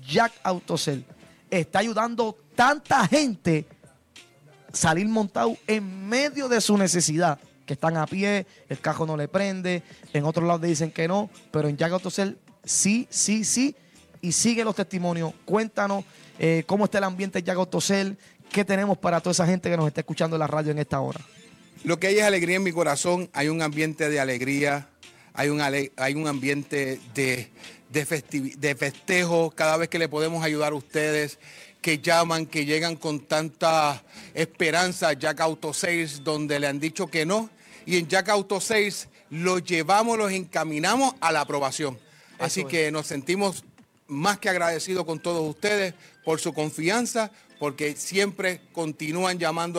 Jack Autosel está ayudando tanta gente salir montado en medio de su necesidad, que están a pie, el carro no le prende, en otros lados le dicen que no, pero en Jack Autosel sí, sí, sí, y sigue los testimonios. Cuéntanos cómo está el ambiente en Jack Autosel, qué tenemos para toda esa gente que nos está escuchando en la radio en esta hora. Lo que hay es alegría en mi corazón, hay un ambiente de alegría, hay un ambiente de festejo cada vez que le podemos ayudar a ustedes, que llaman, que llegan con tanta esperanza a Jack Auto Sales, donde le han dicho que no, y en Jack Auto Sales los llevamos, los encaminamos a la aprobación. Así que nos sentimos más que agradecidos con todos ustedes por su confianza, porque siempre continúan llamando